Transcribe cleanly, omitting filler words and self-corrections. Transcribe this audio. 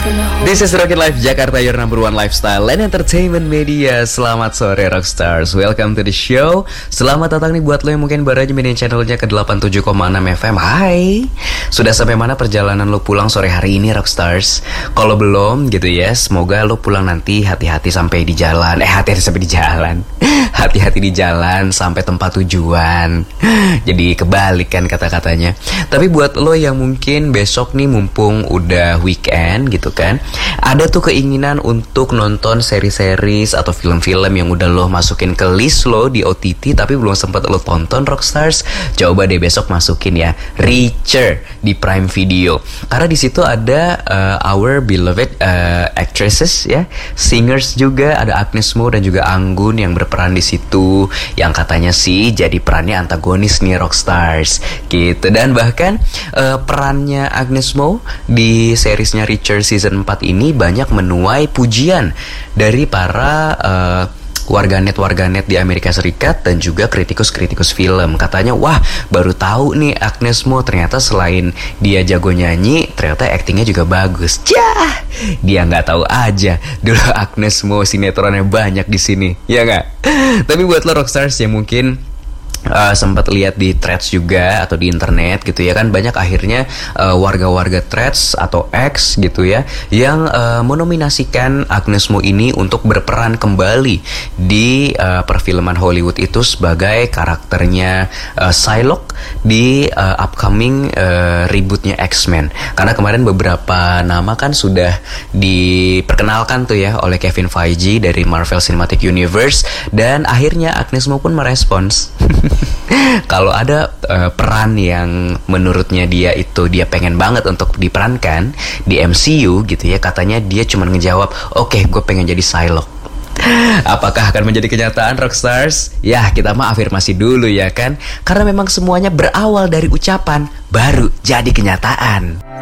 This is Rocket Life Jakarta, your number one lifestyle and entertainment media. Selamat sore Rockstars, welcome to the show. Selamat datang nih buat lo yang mungkin baru aja mainin channelnya ke 87,6 FM. Hai, sudah sampai mana perjalanan lo pulang sore hari ini Rockstars? Kalau belum gitu ya, semoga lo pulang nanti hati-hati sampai di jalan. Hati-hati sampai di jalan. Hati-hati di jalan sampai tempat tujuan. Jadi kebalik kan kata-katanya. Tapi buat lo yang mungkin besok nih mumpung udah weekend gitu kan, ada tuh keinginan untuk nonton seri-series atau film-film yang udah lo masukin ke list lo di OTT tapi belum sempat lo tonton Rockstars. Coba deh besok masukin ya Reacher di Prime Video, karena di situ ada our beloved actresses ya, singers juga, ada Agnes Mo dan juga Anggun yang berperan di situ, yang katanya sih jadi perannya antagonis nih Rockstars gitu. Dan bahkan perannya Agnes Mo di seriesnya Reacher season 4 ini banyak menuai pujian dari para warganet di Amerika Serikat dan juga kritikus film. Katanya, wah baru tahu nih Agnes Mo ternyata selain dia jago nyanyi, ternyata aktingnya juga bagus. Cah, dia nggak tahu aja dulu Agnes Mo sinetronnya banyak di sini, ya nggak? Tapi buat lo Rockstars yang mungkin sempat lihat di threads juga atau di internet gitu ya kan, banyak akhirnya warga-warga threads atau X gitu ya yang menominasikan Agnes Mo ini untuk berperan kembali di perfilman Hollywood itu sebagai karakternya Psylocke di upcoming rebootnya X-Men. Karena kemarin beberapa nama kan sudah diperkenalkan tuh ya oleh Kevin Feige dari Marvel Cinematic Universe, dan akhirnya Agnes Mo pun merespons kalau ada peran yang menurutnya dia pengen banget untuk diperankan di MCU gitu ya, katanya dia cuma ngejawab, oke, gue pengen jadi Psylocke. Apakah akan menjadi kenyataan Rockstars? Ya, kita mah afirmasi dulu ya kan, karena memang semuanya berawal dari ucapan baru jadi kenyataan.